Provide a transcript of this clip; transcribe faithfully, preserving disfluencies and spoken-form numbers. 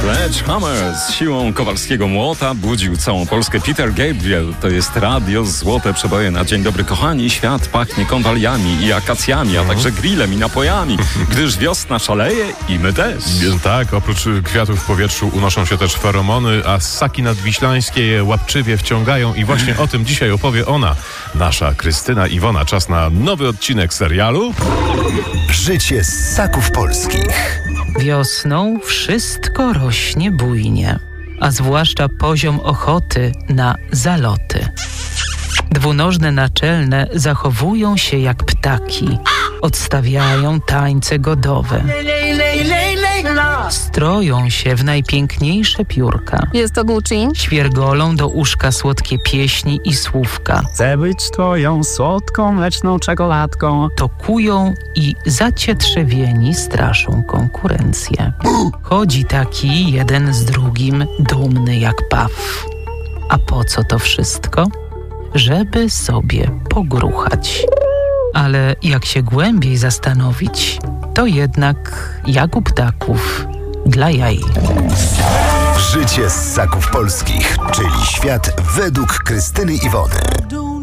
Sledgehammer z siłą kowalskiego młota budził całą Polskę. Peter Gabriel, to jest radio Złote Przeboje na Dzień Dobry Kochani. Świat pachnie konwaliami i akacjami, a także grillem i napojami, gdyż wiosna szaleje i my też. Tak, oprócz kwiatów w powietrzu unoszą się też feromony, a ssaki nadwiślańskie je łapczywie wciągają i właśnie o tym dzisiaj opowie ona, nasza Krystyna Iwona. Czas na nowy odcinek serialu Życie ssaków polskich. Wiosną wszystko rośnie bujnie, a zwłaszcza poziom ochoty na zaloty. Dwunożne naczelne zachowują się jak ptaki, odstawiają tańce godowe, stroją się w najpiękniejsze piórka, Jest to Gucci. świergolą do uszka słodkie pieśni i słówka, Chcę być twoją słodką, mleczną czekoladką. tokują i zacietrzewieni straszą konkurencję. Chodzi taki jeden z drugim, dumny jak paw. A po co to wszystko? Żeby sobie pogruchać. Ale jak się głębiej zastanowić, to jednak jak u ptaków dla jaj. Życie ssaków polskich, czyli świat według Krystyny Iwony.